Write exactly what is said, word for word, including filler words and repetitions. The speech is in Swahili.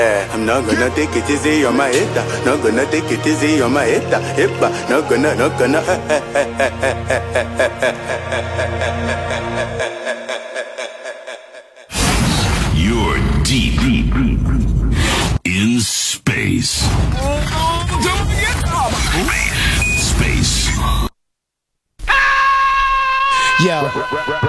I'm not gonna take it easy on my head. Not gonna take it easy on my head. Hippa, not gonna, not gonna. You're deep, deep in space. Space. Yeah.